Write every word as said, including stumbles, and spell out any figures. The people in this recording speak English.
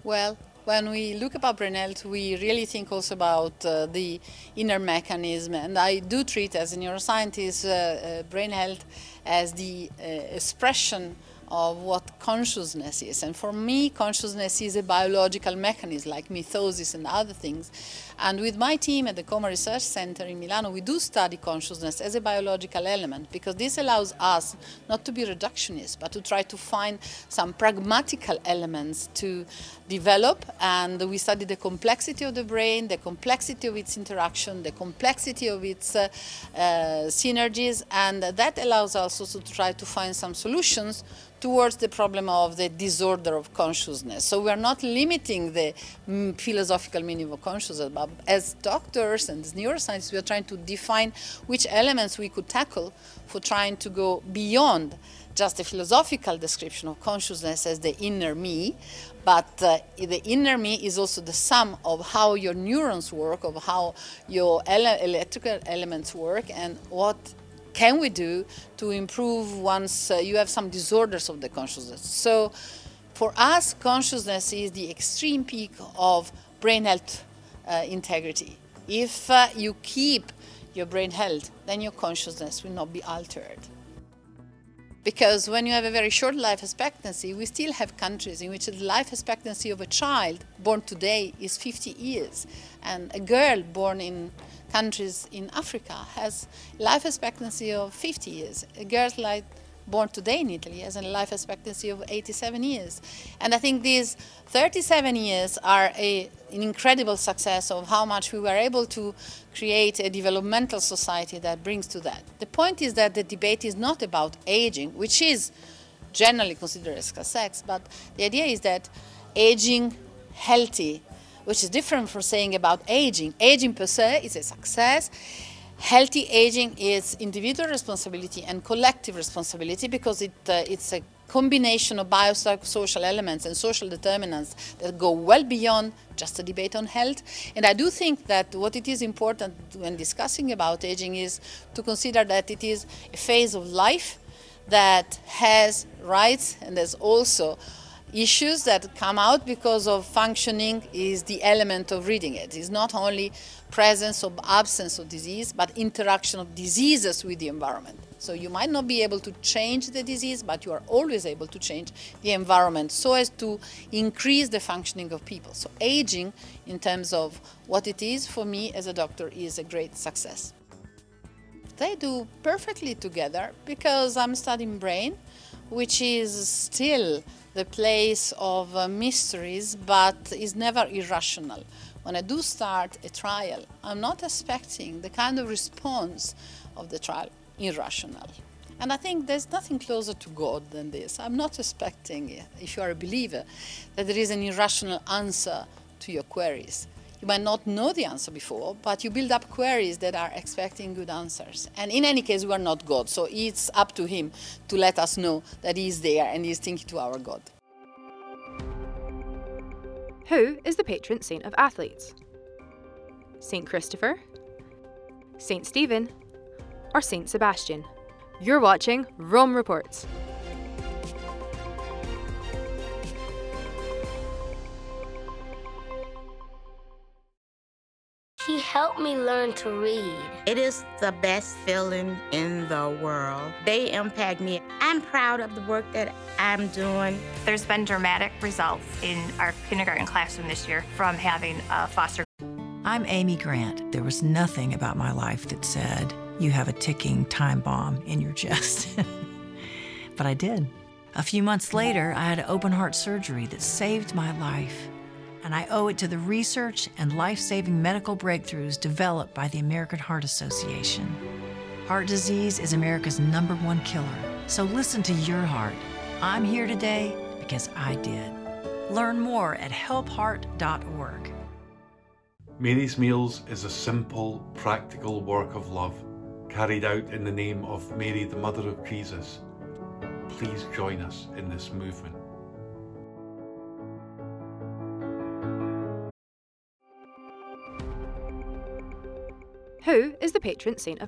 Well, when we look about brain health, we really think also about uh, the inner mechanism. And I do treat, as a neuroscientist, uh, uh, brain health as the uh, expression of what consciousness is. And for me, consciousness is a biological mechanism like mitosis and other things. And with my team at the Coma Research Center in Milano, we do study consciousness as a biological element, because this allows us not to be reductionist, but to try to find some pragmatical elements to develop. And we study the complexity of the brain, the complexity of its interaction, the complexity of its uh, uh, synergies, and that allows us also to try to find some solutions towards the problem of the disorder of consciousness. So we are not limiting the mm, philosophical meaning of consciousness, but as doctors and as neuroscientists, we are trying to define which elements we could tackle for trying to go beyond just the philosophical description of consciousness as the inner me, but uh, the inner me is also the sum of how your neurons work, of how your ele electrical elements work, and what can we do to improve once uh, you have some disorders of the consciousness. So for us, consciousness is the extreme peak of brain health uh, integrity. If uh, you keep your brain health, then your consciousness will not be altered. Because when you have a very short life expectancy, we still have countries in which the life expectancy of a child born today is fifty years. And a girl born in countries in Africa has life expectancy of fifty years. A girl like born today in Italy has a life expectancy of eighty-seven years. And I think these thirty-seven years are a, an incredible success of how much we were able to create a developmental society that brings to that. The point is that the debate is not about aging, which is generally considered as success, but the idea is that aging healthy, which is different from saying about aging. Aging per se is a success. Healthy aging is individual responsibility and collective responsibility, because it, uh, it's a combination of biosocial elements and social determinants that go well beyond just a debate on health. And I do think that what it is important when discussing about aging is to consider that it is a phase of life that has rights and there's also issues that come out because of functioning is the element of reading it. It's not only presence or absence of disease, but interaction of diseases with the environment. So you might not be able to change the disease, but you are always able to change the environment so as to increase the functioning of people. So aging, in terms of what it is for me as a doctor, is a great success. They do perfectly together because I'm studying brain, which is still the place of uh, mysteries, but is never irrational. When I do start a trial, I'm not expecting the kind of response of the trial irrational. And I think there's nothing closer to God than this. I'm not expecting, if you are a believer, that there is an irrational answer to your queries. You might not know the answer before, but you build up queries that are expecting good answers. And in any case, we are not God, so it's up to Him to let us know that He is there and He is thinking to our God. Who is the patron saint of athletes? Saint Christopher, Saint Stephen, or Saint Sebastian? You're watching Rome Reports. He helped me learn to read. It is the best feeling in the world. They impact me. I'm proud of the work that I'm doing. There's been dramatic results in our kindergarten classroom this year from having a foster. I'm Amy Grant. There was nothing about my life that said, you have a ticking time bomb in your chest. But I did. A few months later, I had open heart surgery that saved my life. And I owe it to the research and life-saving medical breakthroughs developed by the American Heart Association. Heart disease is America's number one killer, so listen to your heart. I'm here today because I did. Learn more at help heart dot org. Mary's Meals is a simple, practical work of love carried out in the name of Mary, the Mother of Jesus. Please join us in this movement. Who is the patron saint of